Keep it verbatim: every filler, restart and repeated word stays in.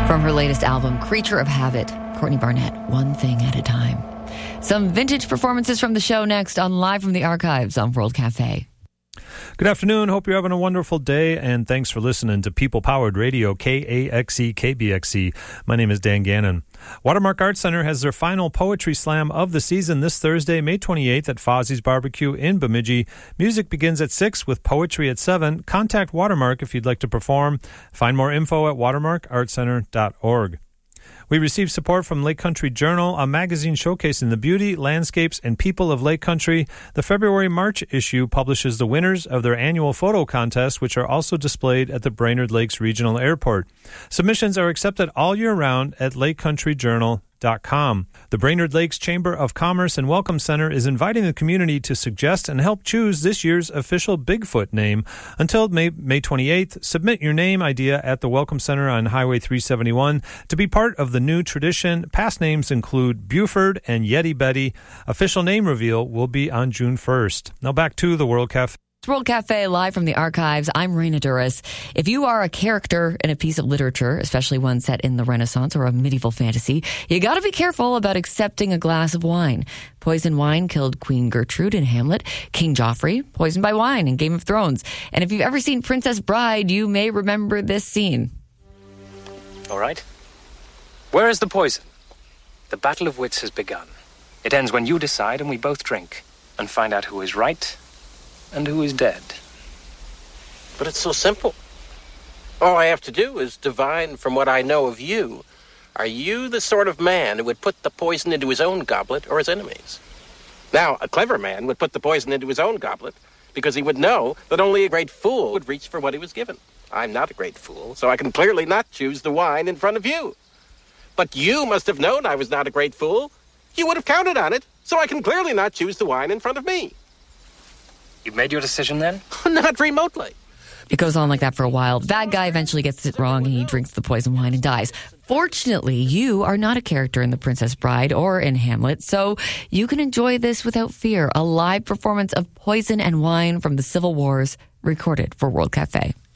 From her latest album, Creature of Habit, Courtney Barnett, One Thing at a Time. Some vintage performances from the show next on Live from the Archives on World Cafe. Good afternoon. Hope you're having a wonderful day, and thanks for listening to People Powered Radio, K A X E, K B X E. My name is Dan Gannon. Watermark Art Center has their final Poetry Slam of the season this Thursday, May twenty-eighth at Fozzie's Barbecue in Bemidji. Music begins at six with poetry at seven. Contact Watermark if you'd like to perform. Find more info at watermark art center dot org. We received support from Lake Country Journal, a magazine showcasing the beauty, landscapes, and people of Lake Country. The February-March issue publishes the winners of their annual photo contest, which are also displayed at the Brainerd Lakes Regional Airport. Submissions are accepted all year round at lake country journal dot com. The Brainerd Lakes Chamber of Commerce and Welcome Center is inviting the community to suggest and help choose this year's official Bigfoot name. Until May, May twenty-eighth, submit your name idea at the Welcome Center on Highway three seventy-one. To be part of the new tradition, past names include Buford and Yeti Betty. Official name reveal will be on June first. Now back to the World Cafe. It's World Cafe, live from the archives. I'm Raina Duras. If you are a character in a piece of literature, especially one set in the Renaissance or a medieval fantasy, you got to be careful about accepting a glass of wine. Poison wine killed Queen Gertrude in Hamlet, King Joffrey poisoned by wine in Game of Thrones. And if you've ever seen Princess Bride, you may remember this scene. All right. Where is the poison? The battle of wits has begun. It ends when you decide and we both drink and find out who is right and who is dead. But it's so simple. All I have to do is divine from what I know of you. Are you the sort of man who would put the poison into his own goblet or his enemy's? Now, a clever man would put the poison into his own goblet because he would know that only a great fool would reach for what he was given. I'm not a great fool, so I can clearly not choose the wine in front of you. But you must have known I was not a great fool. You would have counted on it, so I can clearly not choose the wine in front of me. You've made your decision then? Not remotely. It goes on like that for a while. The bad guy eventually gets it wrong and he drinks the poison wine and dies. Fortunately, you are not a character in The Princess Bride or in Hamlet, so you can enjoy this without fear. A live performance of Poison and Wine from the Civil Wars recorded for World Cafe.